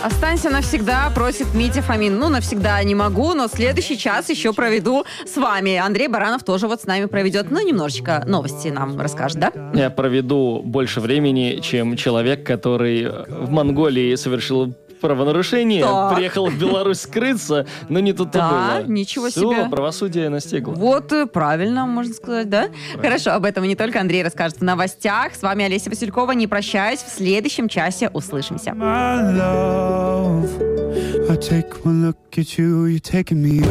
Останься навсегда, просит Митя Фомин. Ну, навсегда не могу, но следующий час еще проведу с вами. Андрей Баранов тоже вот с нами проведет. Ну, немножечко новости нам расскажет, да? Я проведу больше времени, чем человек, который в Монголии совершил правонарушение, приехал в Беларусь скрыться, но не тут-то было. Да, ничего Все, себе. правосудие настигло. Вот, правильно, можно сказать, да? Хорошо, об этом и не только Андрей расскажет в новостях. С вами Олеся Василькова. Не прощаюсь, в следующем часе услышимся. My love, I take one look at you, you're taking me